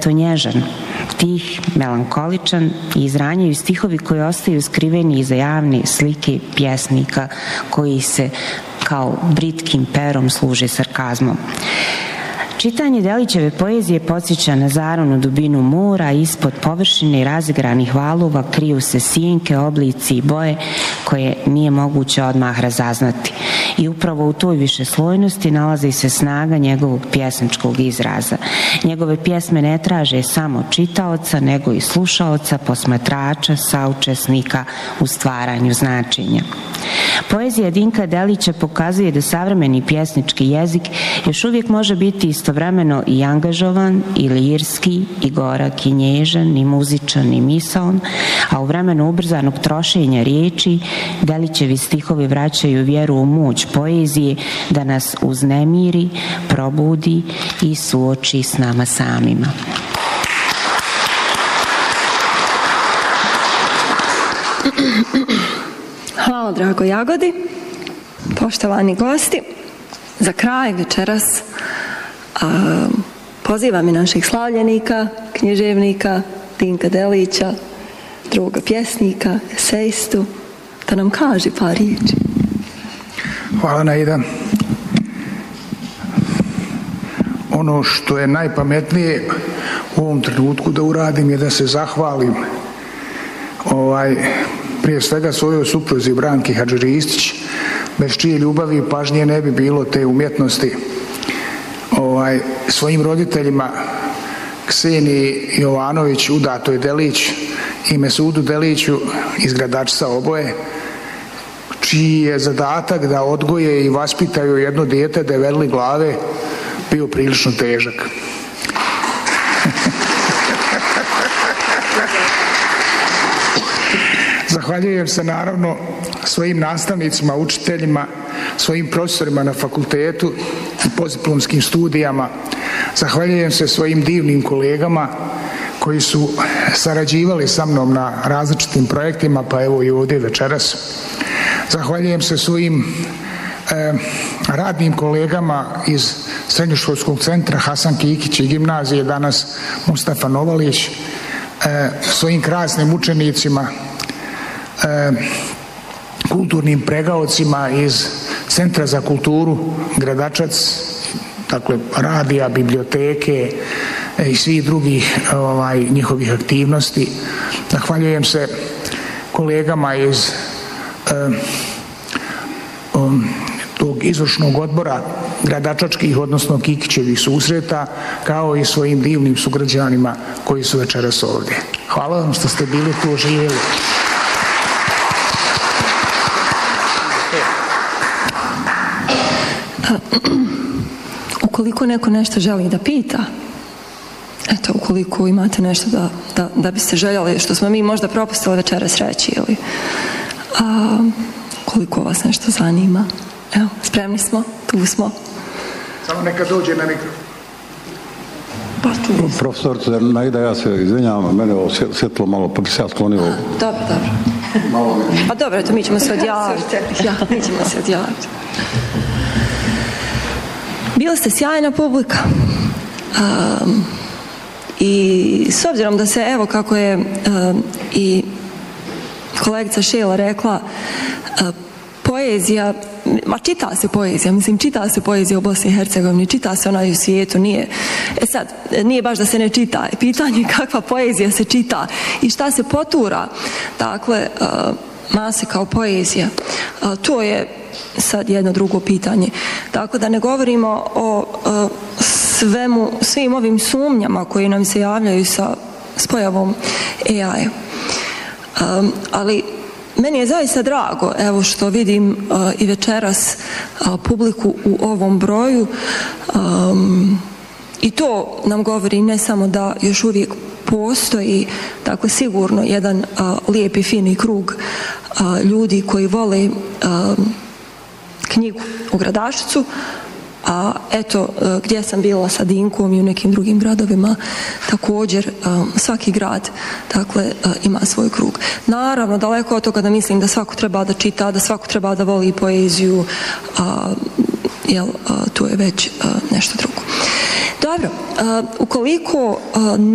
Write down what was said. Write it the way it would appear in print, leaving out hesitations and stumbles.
to nježan, tih, melankoličan i izranjaju stihovi koji ostaju skriveni iza javne slike pjesnika koji se kao britkim perom služe sarkazmom. Čitanje Delićeve poezije podsjeća na zaronu dubinu mora, ispod površine razigranih valova kriju se sjenke, oblici i boje koje nije moguće odmah razaznati. I upravo u toj višeslojnosti nalazi se snaga njegovog pjesničkog izraza. Njegove pjesme ne traže samo čitaoca, nego i slušaoca, posmatrača, saučesnika u stvaranju značenja. Poezija Dinka Delića pokazuje da savremeni pjesnički jezik još uvijek može biti istovremeno i angažovan, i lirski, i gorak, i nježan, i muzičan, i misaon, a u vremenu ubrzanog trošenja riječi Delićevi stihovi vraćaju vjeru u moć poezije da nas uznemiri, probudi i suoči s nama samima. Hvala, drago Jagodi. Poštovani gosti, za kraj večeras pozivam i naših slavljenika, književnika Dinka Delića, druga pjesnika, eseistu, da nam kaže par riječi. Hvala, Naida. Ono što je najpametnije u ovom trenutku da uradim je da se zahvalim prije svega svojoj supruzi Branki Hadžiristić, bez čije ljubavi i pažnje ne bi bilo te umjetnosti, svojim roditeljima Kseniji Jovanović, udatoj Delić, i Mesudu Deliću iz Gradačca oboje, čiji je zadatak da odgoje i vaspitaju jedno dijete develili glave bio prilično težak. Zahvaljujem se naravno svojim nastavnicima, učiteljima, svojim profesorima na fakultetu i postdiplomskim studijama. Zahvaljujem se svojim divnim kolegama koji su sarađivali sa mnom na različitim projektima, pa evo i ovdje večeras. Zahvaljujem se svojim radnim kolegama iz Srednjoškolskog centra Hasan Kikić i gimnazije, danas Mustafa Novalić, svojim krasnim učenicima, kulturnim pregaocima iz Centra za kulturu Gradačac, dakle radija, biblioteke i svih drugih njihovih aktivnosti. Zahvaljujem se kolegama iz tog izvršnog odbora gradačačkih, odnosno Kikićevih susreta, kao i svojim divnim sugrađanima koji su večeras ovdje. Hvala vam što ste bili tu, živjeli. Ukoliko neko nešto želi da pita, eto, ukoliko imate nešto da biste željeli, što smo mi možda propustili večeras reći, ili ukoliko vas nešto zanima, evo, spremni smo, tu smo. Samo neka dođe na mikrofon. Profesorice Naida, ja se izvinjavam, mene ovo svjetlo malo, pa bi se ja sklonio. Dobro. Pa dobro, eto, mi ćemo se odjaviti. Mi ćemo se odjaviti. Bila ste sjajna publika i s obzirom da se, evo kako je i kolegica Šela rekla, poezija, čita se poezija u Bosni i Hercegovini, čita se ona i u svijetu, nije. Sad, nije baš da se ne čita, pitanje je kakva poezija se čita i šta se potura, dakle, mase kao poezija. To je sad jedno drugo pitanje. Tako da ne govorimo o svim ovim sumnjama koje nam se javljaju s pojavom AI. Ali meni je zaista drago, evo što vidim i večeras publiku u ovom broju, i to nam govori ne samo da još uvijek postoji, dakle sigurno jedan lijepi, fini krug ljudi koji vole knjigu u Gradačcu, a eto, gdje sam bila sa Dinkom i u nekim drugim gradovima, također svaki grad, dakle, ima svoj krug. Naravno, daleko od toga da mislim da svako treba da čita, da svako treba da voli poeziju, jer to je već nešto drugo. Dobro, ukoliko